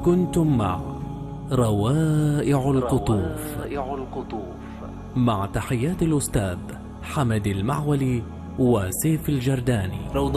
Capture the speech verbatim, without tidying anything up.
كنتم مع روائع القطوف مع تحيات الأستاذ حمد المعولي وسيف الجرداني.